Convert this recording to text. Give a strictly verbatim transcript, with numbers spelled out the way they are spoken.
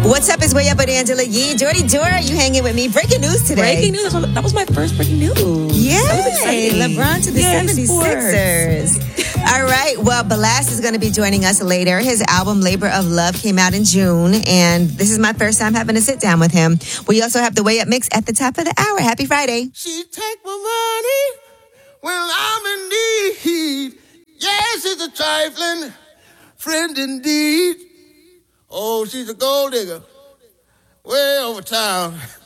What's up? It's Way Up with Angela Yee. Jordy Dora, you hanging with me. Breaking news today. Breaking news. That was my first breaking news. Yay! LeBron to the Yay, seventy-sixers. All right. Well, Blast is going to be joining us later. His album Labor of Love came out in June, and this is my first time having to sit down with him. We also have the Way Up mix at the top of the hour. Happy Friday. She take my money when I'm in need. Yes, it's a trifling friend indeed. Oh, she's a gold digger way over town.